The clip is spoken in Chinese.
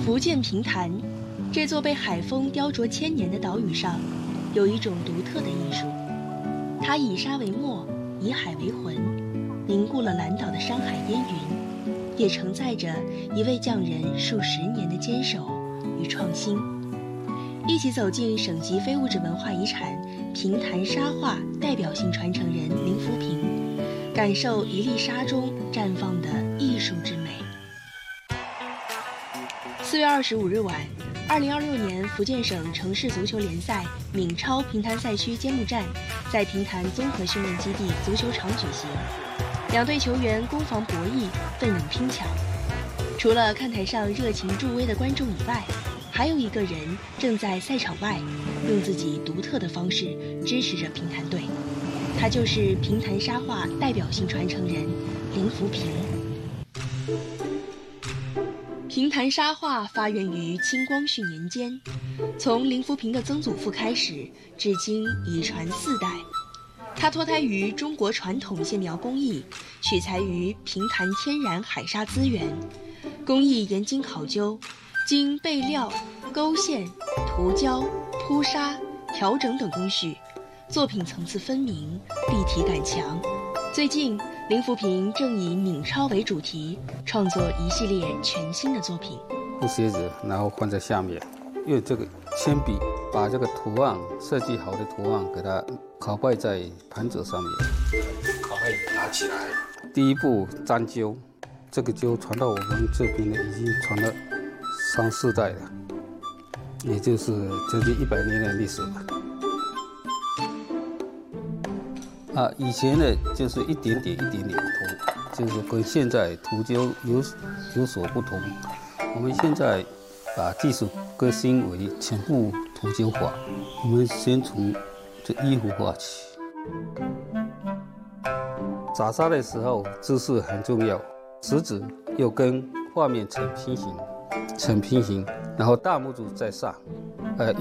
福建平潭，这座被海风雕琢千年的岛屿上，有一种独特的艺术。它以沙为墨，以海为魂，凝固了蓝岛的山海烟云，也承载着一位匠人数十年的坚守与创新。一起走进省级非物质文化遗产平潭沙画代表性传承人林福平，感受一粒沙中绽放的艺术之美。4月25日晚，2026年福建省城市足球联赛闽超平潭赛区揭幕战在平潭综合训练基地足球场举行，两队球员攻防博弈，奋勇拼抢。除了看台上热情助威的观众以外，还有一个人正在赛场外用自己独特的方式支持着平潭队，他就是平潭沙画代表性传承人林福平。平潭沙画发源于清光绪年间，从林福平的曾祖父开始，至今已传4代。它脱胎于中国传统线描工艺，取材于平潭天然海沙资源，工艺严经考究，经备料、勾线、涂胶、铺砂、调整等工序，作品层次分明，立体感强。最近，林福平正以闽超为主题，创作一系列全新的作品。 用鞋子，然后放在下面，用这个铅笔把这个图案设计好的图案给它拷贝在盘子上面。 拷贝拿起来。 第一步粘灸，这个灸传到我们这边呢，已经传了3、4代了，也就是将近100年的历史了。以前呢就是一点点涂，就是跟现在涂灸有所不同。我们现在把技术革新为全部涂灸法。我们先从这衣服画起。打沙的时候姿势很重要，食指要跟画面成平行，然后大拇指在上，